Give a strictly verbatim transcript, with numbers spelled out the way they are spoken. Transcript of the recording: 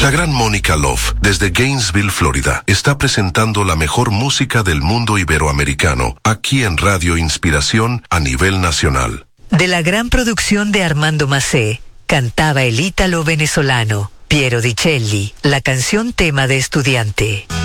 La gran Mónica Love, desde Gainesville, Florida, está presentando la mejor música del mundo iberoamericano, aquí en Radio Inspiración a nivel nacional. De la gran producción de Armando Macé, cantaba el ítalo venezolano Piero Di Celli, la canción tema de Estudiante.